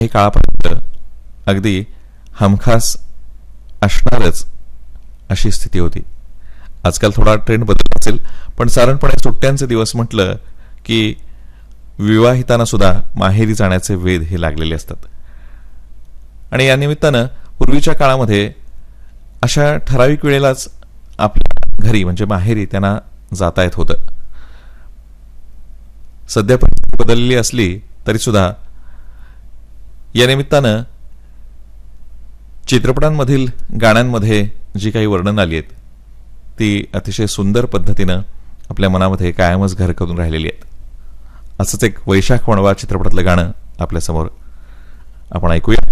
काही काळापर्यंत अगदी हमखास असणारच अशी स्थिती होती. आजकाल थोडा ट्रेंड बदलला असेल, पण साधारणपणे सुट्ट्यांचे दिवस म्हटलं की विवाहितांना सुद्धा माहेरी जाण्याचे वेध हे लागलेले असतात. आणि या निमित्तानं पूर्वीच्या काळामध्ये अशा ठराविक वेळेलाच आपल्या घरी म्हणजे माहेरी त्यांना जाता येत होतं. सध्या परिस्थिती बदललेली असली तरी सुद्धा या निमित्तानं चित्रपटांमधील गाण्यांमध्ये जी काही वर्णन आली आहेत ती अतिशय सुंदर पद्धतीनं आपल्या मनामध्ये कायमच घर करून राहिलेली आहेत. असंच एक वैशाख वणवा चित्रपटातलं गाणं आपल्यासमोर आपण ऐकूया.